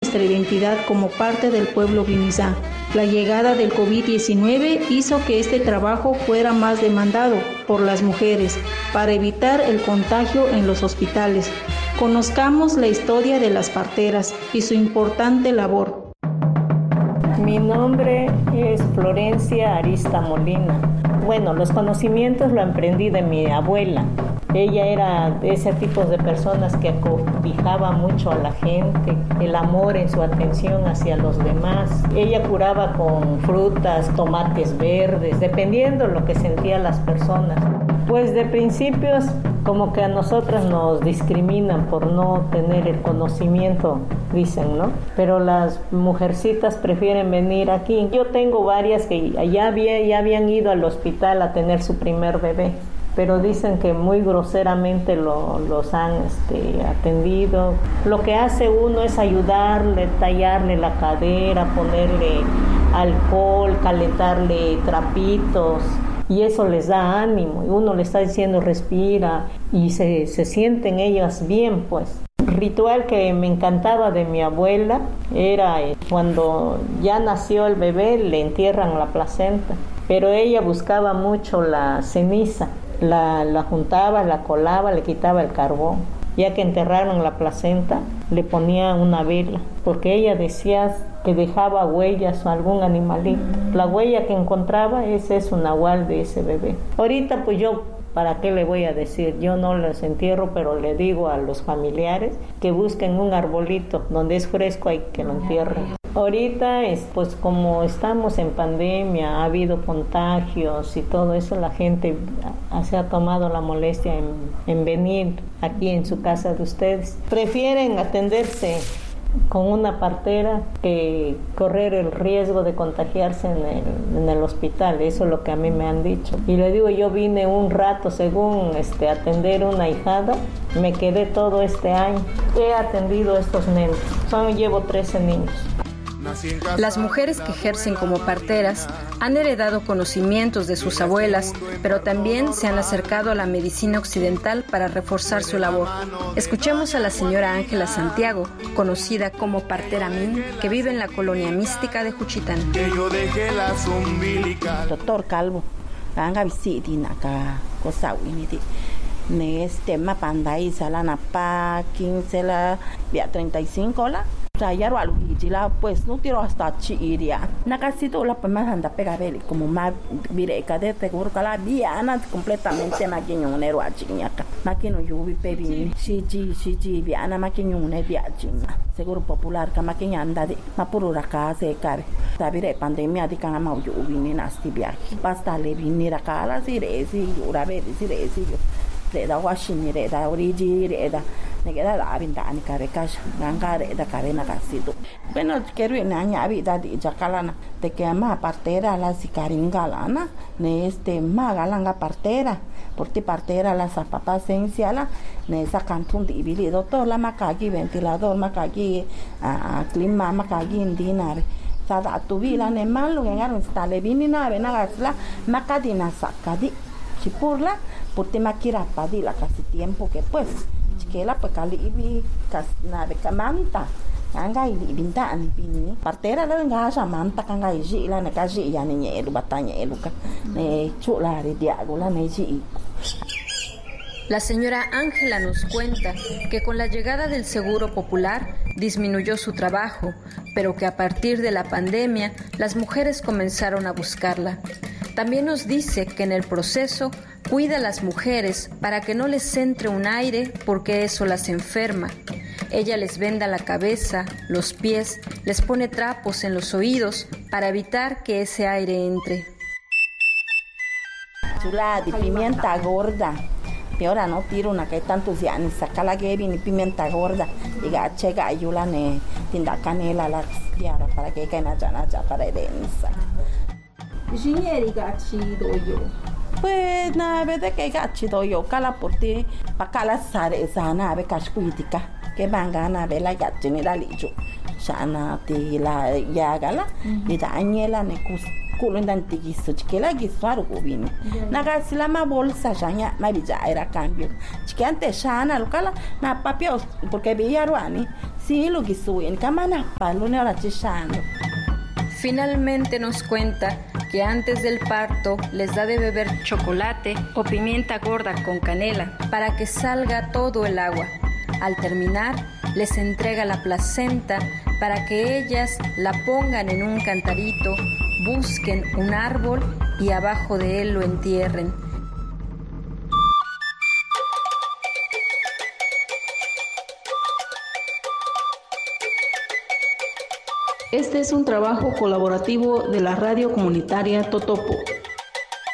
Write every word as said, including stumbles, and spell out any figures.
nuestra identidad como parte del pueblo Vinizá. La llegada del COVID diecinueve hizo que este trabajo fuera más demandado por las mujeres para evitar el contagio en los hospitales. Conozcamos la historia de las parteras y su importante labor. Mi nombre es Florencia Arista Molina. Bueno, los conocimientos lo aprendí de mi abuela. Ella era de ese tipo de personas que acobijaba mucho a la gente, el amor en su atención hacia los demás. Ella curaba con frutas, tomates verdes, dependiendo lo que sentían las personas. Pues de principios como que a nosotras nos discriminan por no tener el conocimiento, dicen, ¿no? Pero las mujercitas prefieren venir aquí. Yo tengo varias que ya, había, ya habían ido al hospital a tener su primer bebé, pero dicen que muy groseramente lo, los han este, atendido. Lo que hace uno es ayudarle, tallarle la cadera, ponerle alcohol, calentarle trapitos, y eso les da ánimo, y uno le está diciendo respira, y se, se sienten ellas bien, pues. El ritual que me encantaba de mi abuela era eh, cuando ya nació el bebé, le entierran la placenta, pero ella buscaba mucho la ceniza, la, la juntaba, la colaba, le quitaba el carbón. Ya que enterraron la placenta, le ponía una vela, porque ella decía que dejaba huellas o algún animalito. La huella que encontraba, ese es un nahual de ese bebé. Ahorita pues yo, ¿para qué le voy a decir? Yo no los entierro, pero le digo a los familiares que busquen un arbolito donde es fresco, hay que lo entierren. Ahorita, es, pues como estamos en pandemia, ha habido contagios y todo eso, la gente se ha tomado la molestia en, en venir aquí en su casa de ustedes. Prefieren atenderse con una partera que correr el riesgo de contagiarse en el, en el hospital. Eso es lo que a mí me han dicho. Y le digo, yo vine un rato según este, atender una hijada, me quedé todo este año. He atendido a estos nenes, son, llevo trece niños. Las mujeres que ejercen como parteras han heredado conocimientos de sus abuelas, pero también se han acercado a la medicina occidental para reforzar su labor. Escuchemos a la señora Ángela Santiago, conocida como Partera Min, que vive en la colonia mística de Juchitán. Doctor Calvo, anga visiti naka kosawiniti. Este mapanda y salana pa quince la vía treinta y cinco la. Ya lo la pues no tiro hasta chiria. Nakasito la pues más anda pegabeli como más vireca de seguro que la viana completamente maquiñonero a chiñaca. Maquino yubi pebini. Si si si si viana maquiñone viachina. Seguro popular que maquiña anda de mapurura casa se cabe. Sabire pandemia di kan mau yubi ni nasti viaje. Basta le vinira kala si resi ura vedi si resi yo. Reda washini reda origi reda. Me queda la ventana que recaya, nangare da cadena casido. Bueno, quiero en aña vida de jacalana, de que ama partera la sicaringalana, ne este magalanga partera, por ti partera la zapapa esenciala, ne esa cantun de ibili doctor la macagi ventilador macagi a clima macagi indinare. Sada tuvila ne malo que ngaron stale vini na venagasla macadina sacadi. Chipurla, por ti maquira padila casi tiempo que pues. Que la pues kali ibi kas na be kamanta anga ibi binta ani bini partera la nga manta kanga iji la na kaji ya ni nyelu batanya eluka ne chula de diago la ne ji. La señora Ángela nos cuenta que con la llegada del Seguro Popular disminuyó su trabajo, pero que a partir de la pandemia las mujeres comenzaron a buscarla. También nos dice que en el proceso cuida a las mujeres para que no les entre un aire porque eso las enferma. Ella les venda la cabeza, los pies, les pone trapos en los oídos para evitar que ese aire entre. Chula de pimienta gorda. Y ahora no tiro una que tantos años, saca la que viene pimienta gorda y gache gayula ne tinda canela la tiara para que caiga na ya para densa. Jineri gachi doyo. Pues na vez de que gachi doyo cala por ti pa cala sare sana be kashkuitika que banga na be la gachi ni la lijo. Sana ti la yagala y dañela ne kus culo antiquizo, chiquela guisuar gubini. Naga si la ma bolsa ya ma villa era cambio. Chique antes shana locala na papio porque veía ruani. Sí lo guisu en camana palo ne ora chishando. Finalmente nos cuenta que antes del parto les da de beber chocolate o pimienta gorda con canela para que salga todo el agua. Al terminar, les entrega la placenta para que ellas la pongan en un cantarito, busquen un árbol y abajo de él lo entierren. Este es un trabajo colaborativo de la radio comunitaria Totopo.